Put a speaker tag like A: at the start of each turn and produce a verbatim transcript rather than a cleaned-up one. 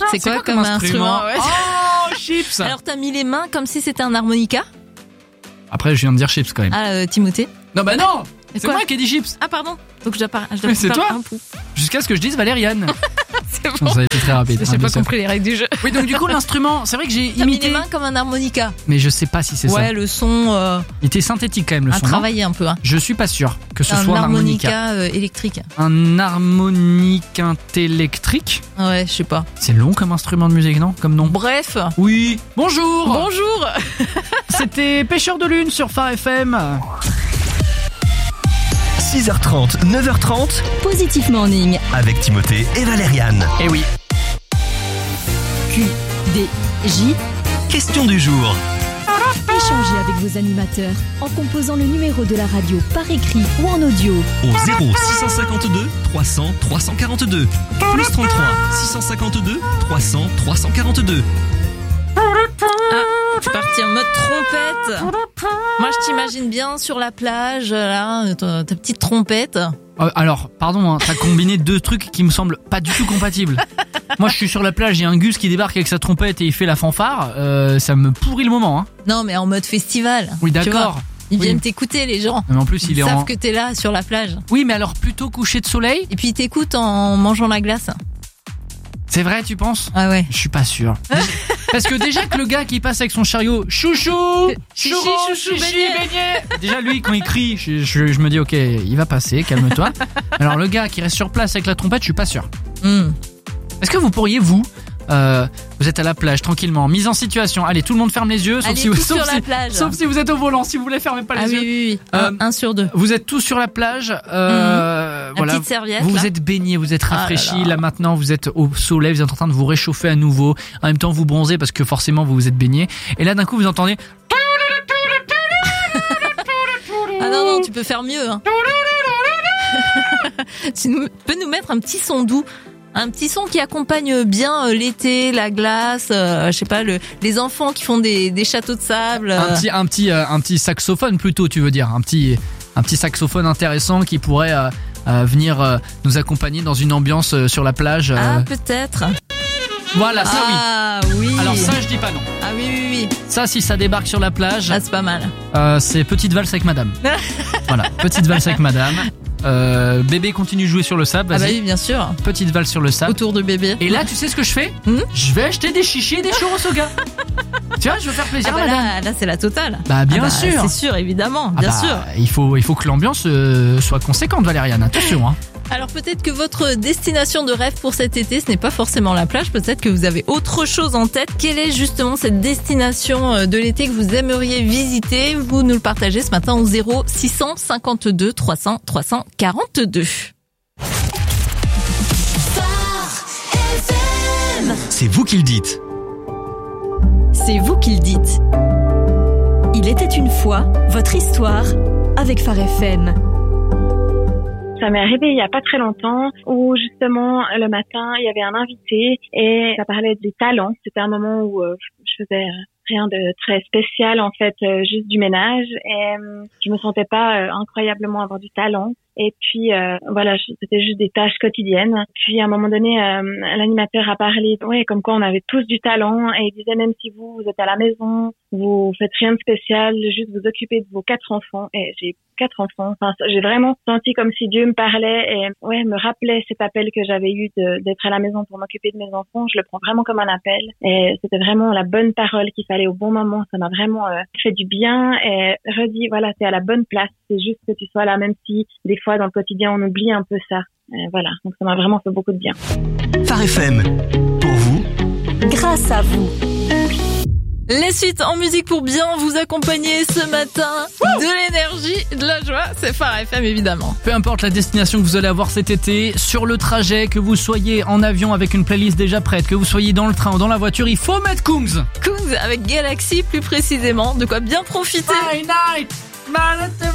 A: C'est quoi, quoi comme, comme instrument,
B: instrument ouais. Oh, chips.
A: Alors t'as mis les mains comme si c'était un harmonica.
B: Après je viens de dire chips quand même.
A: Ah euh, Timothée.
B: Non bah non. C'est moi qui ai dit chips.
A: Ah pardon. Donc je dois pas. Je dois
B: Mais c'est toi.
A: Un pou.
B: Jusqu'à ce que je dise Valériane.
A: C'est bon.
B: Ça a été très rapide.
A: J'ai hein, pas compris les règles du jeu.
B: Oui, donc du coup l'instrument, c'est vrai que j'ai
A: T'as
B: imité.
A: mis les mains comme un harmonica.
B: Mais je sais pas si c'est
A: ouais,
B: ça.
A: Ouais, le son. Euh...
B: Il était synthétique quand même le
A: à
B: son.
A: Travailler un peu. Hein.
B: Je suis pas sûr que ce
A: un
B: soit un harmonica.
A: Un harmonica euh, électrique.
B: Un harmonique intellectrique.
A: Ouais, je sais pas.
B: C'est long comme instrument de musique, non? Comme nom.
A: Bref.
B: Oui. Bonjour.
A: Bonjour.
B: C'était Pêcheur de Lune sur Phare F M.
C: six heures trente, neuf heures trente.
D: Positif Morning.
C: Avec Timothée et Valériane.
B: Eh oui.
D: Q D J.
C: Question du jour.
D: Échangez avec vos animateurs en composant le numéro de la radio par écrit ou en audio.
C: Au zéro six cinq deux trois cents trois cent quarante-deux. Plus trente-trois six cent cinquante-deux trois cents trois cent quarante-deux.
A: Ah, tu es parti en mode trompette. Moi, je t'imagine bien sur la plage, là, ta, ta petite trompette.
B: Euh, alors, pardon, hein, t'as combiné deux trucs qui me semblent pas du tout compatibles. Moi, je suis sur la plage, il y a un Gus qui débarque avec sa trompette et il fait la fanfare. Euh, ça me pourrit le moment. Hein.
A: Non, mais en mode festival.
B: Oui, d'accord.
A: Ils
B: oui.
A: viennent t'écouter, les gens.
B: Mais en plus, il
A: ils
B: est
A: savent
B: en...
A: que t'es là, sur la plage.
B: Oui, mais alors plutôt coucher de soleil.
A: Et puis ils t'écoutent en mangeant la glace.
B: C'est vrai, tu penses?
A: Ah ouais.
B: Je suis pas sûr. Parce que déjà que le gars qui passe avec son chariot, chouchou,
A: chichi, chouchou,
B: chichi,
A: beignet.
B: beignet. Déjà lui quand il crie, je, je, je me dis ok, il va passer, calme-toi. Alors le gars qui reste sur place avec la trompette, je suis pas sûr.
A: Mm.
B: Est-ce que vous pourriez vous, euh, vous êtes à la plage tranquillement, mise en situation, allez tout le monde ferme les yeux, sauf
A: allez,
B: si vous,
A: sauf
B: sur
A: si,
B: la
A: plage.
B: sauf si vous êtes au volant, si vous voulez fermez pas les
A: ah,
B: yeux.
A: Oui oui oui.
B: Euh,
A: un, un sur deux.
B: Vous êtes tous sur la plage, euh,
A: mmh.
B: voilà.
A: Petite serviette.
B: Vous
A: là.
B: vous êtes baigné, vous êtes rafraîchi. Ah là, là.
A: là
B: maintenant, vous êtes au soleil, vous êtes en train de vous réchauffer à nouveau. En même temps, vous bronzez parce que forcément, vous vous êtes baigné. Et là, d'un coup, vous entendez.
A: Ah non non, tu peux faire mieux. Hein. Tu nous, peux nous mettre un petit son doux. Un petit son qui accompagne bien euh, l'été, la glace, euh, je sais pas, le, les enfants qui font des, des châteaux de sable. Euh.
B: Un petit, un petit, euh, un petit saxophone plutôt, tu veux dire, un petit, un petit saxophone intéressant qui pourrait euh, euh, venir euh, nous accompagner dans une ambiance euh, sur la plage. Euh...
A: Ah peut-être.
B: Voilà, ça
A: ah, oui.
B: oui. Alors ça, je dis pas non.
A: Ah oui oui oui.
B: Ça, si ça débarque sur la plage.
A: Ah c'est pas mal.
B: Euh, c'est petite valse avec Madame. Voilà, petite valse avec Madame. Euh, bébé continue de jouer sur le sable. Vas-y.
A: Ah bah oui, bien sûr.
B: Petite valse sur le sable.
A: Autour de bébé.
B: Et là, tu sais ce que je fais? mmh Je vais acheter des chichis et des churros au gars. Tiens, je veux faire plaisir
A: ah bah
B: à Madame.
A: Là, là c'est la totale.
B: Bah bien
A: ah bah,
B: sûr.
A: C'est sûr, évidemment, bien
B: ah bah,
A: sûr.
B: Il faut, il faut que l'ambiance euh, soit conséquente, Valériane. Attention, hein.
A: Alors peut-être que votre destination de rêve pour cet été, ce n'est pas forcément la plage. Peut-être que vous avez autre chose en tête. Quelle est justement cette destination de l'été que vous aimeriez visiter? Vous nous le partagez ce matin au zéro six cent cinquante-deux trois cents trois cent quarante-deux.
C: C'est vous qui le dites.
D: C'est vous qui le dites. Il était une fois votre histoire avec Phare F M.
E: Ça m'est arrivé il y a pas très longtemps où justement le matin il y avait un invité et ça parlait des talents. C'était un moment où euh, je faisais rien de très spécial en fait, euh, juste du ménage et euh, je me sentais pas euh, incroyablement avoir du talent. Et puis euh, voilà, c'était juste des tâches quotidiennes. Puis à un moment donné, euh, l'animateur a parlé, ouais, comme quoi on avait tous du talent et il disait même si vous vous êtes à la maison, vous faites rien de spécial, juste vous occupez de vos quatre enfants. Et j'ai quatre enfants. Enfin, j'ai vraiment senti comme si Dieu me parlait et ouais, me rappelait cet appel que j'avais eu de, d'être à la maison pour m'occuper de mes enfants. Je le prends vraiment comme un appel et c'était vraiment la bonne parole qu'il fallait au bon moment. Ça m'a vraiment euh, fait du bien et redit voilà, t'es à la bonne place. C'est juste que tu sois là, même si des fois dans le quotidien on oublie un peu ça. Et voilà, donc ça m'a vraiment fait beaucoup de bien.
C: Phare F M, pour vous,
D: grâce à vous.
A: Les suites en musique pour bien vous accompagner ce matin. De l'énergie, de la joie, c'est Phare F M évidemment.
B: Peu importe la destination que vous allez avoir cet été, sur le trajet, que vous soyez en avion avec une playlist déjà prête, que vous soyez dans le train ou dans la voiture, il faut mettre Kungs.
A: Kungs avec Galaxy plus précisément, de quoi bien profiter.
B: Night, night.